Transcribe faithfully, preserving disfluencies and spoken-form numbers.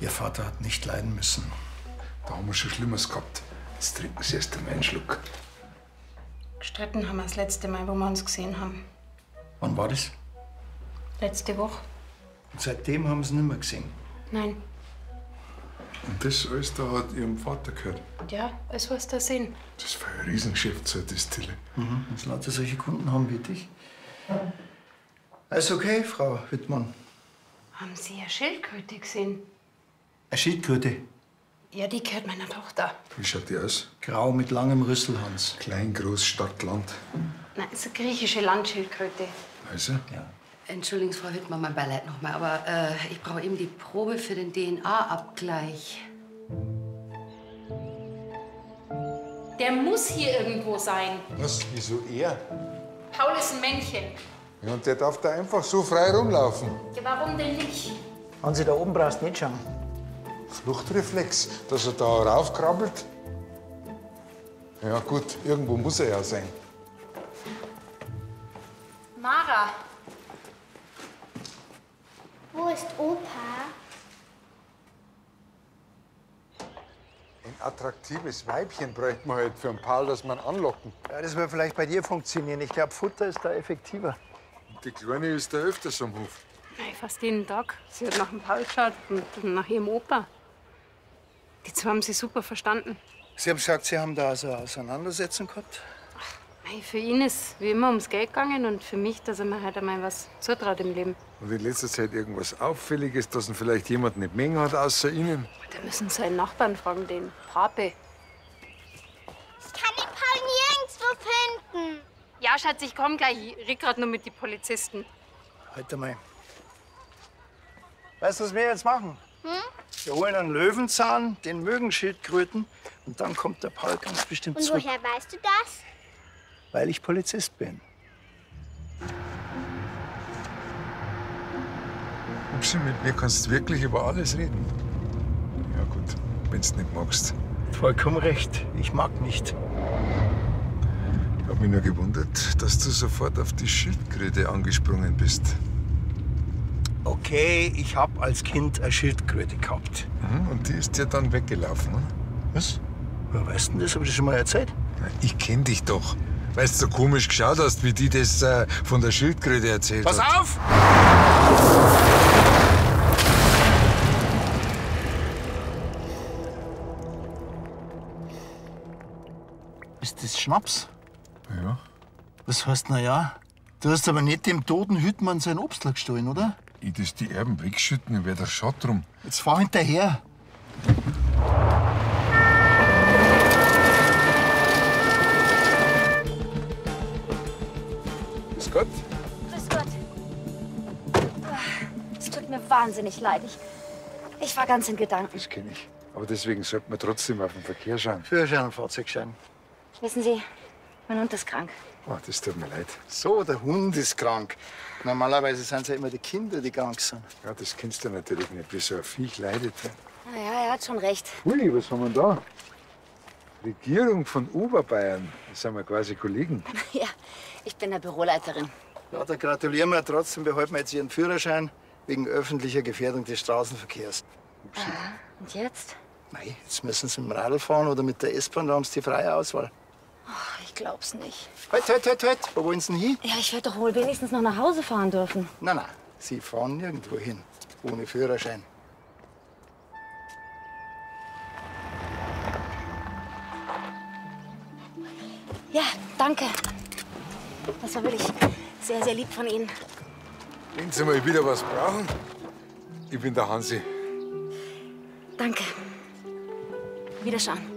Ihr Vater hat nicht leiden müssen. Da haben wir schon Schlimmes gehabt. Jetzt trinken Sie erst einmal einen Schluck. Gestritten haben wir das letzte Mal, wo wir uns gesehen haben. Wann war das? Letzte Woche. Und seitdem haben Sie nicht mehr gesehen. Nein. Und das alles da hat Ihrem Vater gehört. Ja, alles was da sehen. Das war ein Riesengeschäft, so eine Distille. Mhm. Wenn Sie lauter solche Kunden haben wie dich. Alles okay, Frau Wittmann? Haben Sie eine Schildkröte gesehen? Eine Schildkröte? Ja, die gehört meiner Tochter. Wie schaut die aus? Grau mit langem Rüsselhans. Klein, groß, Stadt, Land. Nein, ist eine griechische Landschildkröte. Also? Ja. Entschuldigen Sie, Frau Wittmann, mein Beileid noch mal, aber äh, ich brauche eben die Probe für den D N A-Abgleich. Der muss hier irgendwo sein. Was? Wieso er? Paul ist ein Männchen. Ja, und der darf da einfach so frei rumlaufen. Ja, warum denn nicht? Wenn Sie da oben brauchst, nicht schauen. Fluchtreflex, dass er da raufkrabbelt. Ja gut, irgendwo muss er ja sein. Mara. Wo ist Opa? Ein attraktives Weibchen bräuchte man halt für einen Paul, das man anlocken. Ja, das wird vielleicht bei dir funktionieren. Ich glaube, Futter ist da effektiver. Die Kleine ist da öfters am Hof. Nein, fast jeden Tag. Sie hat nach dem Paul geschaut und nach ihrem Opa. Die zwei haben sich super verstanden. Sie haben gesagt, Sie haben da also eine Auseinandersetzung gehabt? Mei, für ihn ist wie immer ums Geld gegangen und für mich, dass er mir halt einmal was zutraut im Leben. Und in letzter Zeit irgendwas Auffälliges, dass ihn vielleicht jemand nicht mengen hat, außer Ihnen? Da müssen Sie seinen Nachbarn fragen, den Pape. Ich kann den Paul nirgendwo finden. Ja, Schatz, ich komm gleich. Ich red grad nur mit den Polizisten. Halt mal. Weißt du, was wir jetzt machen? Hm? Wir holen einen Löwenzahn, den mögen Schildkröten, und dann kommt der Paul ganz bestimmt Und zurück. woher weißt du das? Weil ich Polizist bin. Hübsche, mit mir kannst du wirklich über alles reden. Ja gut, wenn's nicht magst. Vollkommen recht. Ich mag nicht. Ich hab mich nur gewundert, dass du sofort auf die Schildkröte angesprungen bist. Okay, ich habe als Kind eine Schildkröte gehabt. Mhm, und die ist dir dann weggelaufen, ne? Was? Woher weißt du denn das? Hab ich das schon mal erzählt? Na, ich kenn dich doch. Weil du so komisch geschaut hast, wie die das äh, von der Schildkröte erzählt Pass hat. auf! Ist das Schnaps? Ja. Was heißt, na ja? Du hast aber nicht dem toten Hüttmann sein Obstler gestohlen, oder? Ich das die Erben wegschütten, dann wär der Schott drum. Jetzt fahr hinterher. Ist gut? Grüß Gott. Es tut mir wahnsinnig leid. Ich, ich war ganz in Gedanken. Das kenn ich. Aber deswegen sollte man trotzdem auf den Verkehr schauen. Führerschein und Fahrzeugschein. Wissen Sie, mein Hund ist krank. Oh, das tut mir leid. So, der Hund ist krank. Normalerweise sind es ja immer die Kinder, die krank sind. Ja, das kennst du natürlich nicht, wie so ein Viech leidet. Na ja, er hat schon recht. Ui, was haben wir da? Regierung von Oberbayern. Das sind wir quasi Kollegen. Ja, ich bin der Büroleiterin. Ja, da gratulieren wir. Trotzdem behalten wir jetzt Ihren Führerschein wegen öffentlicher Gefährdung des Straßenverkehrs. Und jetzt? Mei, jetzt müssen Sie mit dem Radl fahren oder mit der S-Bahn, da haben Sie die freie Auswahl. Ach, ich glaub's nicht. Halt, halt, halt, halt. Wo wollen Sie denn hin? Ja, ich werde doch wohl wenigstens noch nach Hause fahren dürfen. Nein, nein, Sie fahren nirgendwo hin. Ohne Führerschein. Ja, danke. Das war wirklich sehr, sehr lieb von Ihnen. Wenn Sie mal wieder was brauchen, ich bin der Hansi. Danke. Wiederschauen.